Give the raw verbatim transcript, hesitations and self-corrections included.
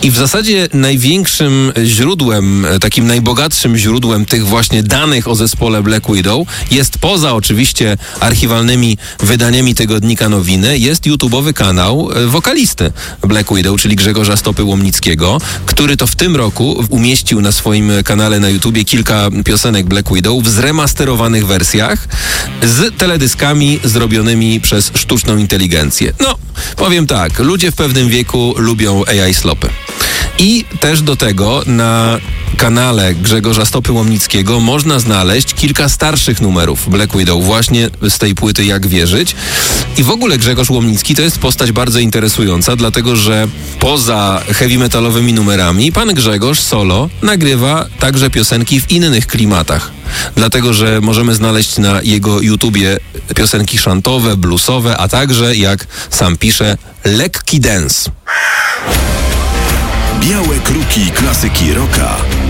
I w zasadzie największym źródłem, takim najbogatszym źródłem tych właśnie danych o zespole Black Widow jest, poza oczywiście archiwalnymi wydaniami tygodnika Nowiny, jest YouTube'owy kanał wokalisty Black Widow, czyli Grzegorza Stopy-Łomnickiego, który to w tym roku umieścił na swoim kanale na YouTubie kilka piosenek Black Widow w zremasterowanych wersjach z teledyskami zrobionymi przez sztuczną inteligencję. No, powiem tak, ludzie w pewnym wieku lubią A I slopy. I też do tego na kanale Grzegorza Stopy-Łomnickiego można znaleźć kilka starszych numerów Black Widow właśnie z tej płyty Jak wierzyć. I w ogóle Grzegorz Łomnicki to jest postać bardzo interesująca, dlatego że poza heavy metalowymi numerami pan Grzegorz solo nagrywa także piosenki w innych klimatach. Dlatego, że możemy znaleźć na jego YouTubie piosenki szantowe, bluesowe, a także, jak sam pisze, lekki dance. Białe kruki klasyki rocka.